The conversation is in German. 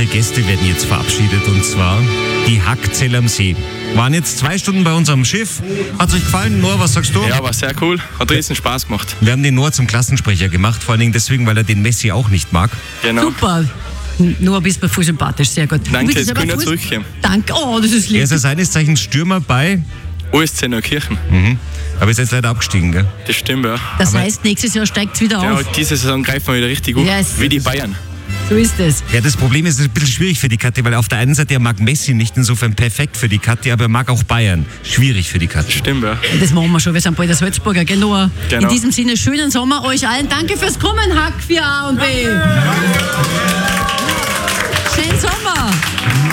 Gäste werden jetzt verabschiedet, und zwar die Hackzell am See. Waren jetzt 2 Stunden bei uns am Schiff. Hat's euch gefallen? Noah, was sagst du? Ja, war sehr cool. Hat riesen Spaß gemacht. Wir haben den Noah zum Klassensprecher gemacht, vor allen Dingen deswegen, weil er den Messi auch nicht mag. Genau. Super. Noah, bist du voll sympathisch, sehr gut. Danke, jetzt können wir zurückkommen. Danke, oh, das ist lieb. Er ist ja seines Zeichens Stürmer bei... OSC Neukirchen. Aber ist jetzt leider abgestiegen, gell? Das stimmt, ja. Das heißt, nächstes Jahr steigt es wieder Ja, auf. diese Saison greifen wir wieder richtig gut. Yes. Wie die Bayern. So ist es. Ja, das Problem ist, es ist ein bisschen schwierig für die Kathi, weil auf der einen Seite er mag Messi nicht, insofern perfekt für die Kathi, aber er mag auch Bayern. Schwierig für die Kathi. Stimmt, ja. Das machen wir schon, wir sind bald der Salzburger, gell, Noah? Genau. In diesem Sinne, schönen Sommer euch allen. Danke fürs Kommen, Hack für A und B. Schönen Sommer.